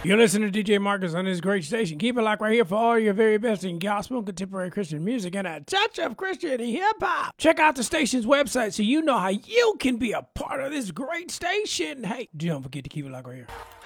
You're listening to DJ Marcus on this great station. Keep it locked right here for all your very best in gospel and contemporary Christian music and a touch of Christian hip-hop. Check out the station's website so you know how you can be a part of this great station. Hey, don't forget to keep it locked right here.